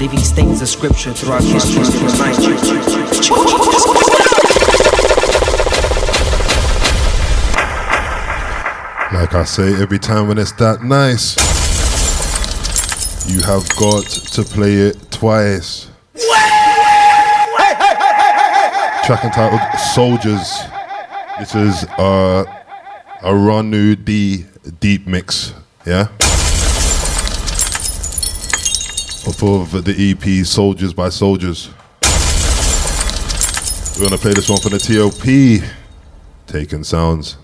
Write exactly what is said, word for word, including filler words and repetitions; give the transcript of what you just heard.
leaving stains of scripture throughout history to remind you. Like I say every time when it's that nice, you have got to play it twice. Track entitled Soldiers. This is uh, a Ranu D deep mix, yeah? Off of the E P Soldiers by Soldiers. We're gonna play this one from the T O P, Taken Sounds.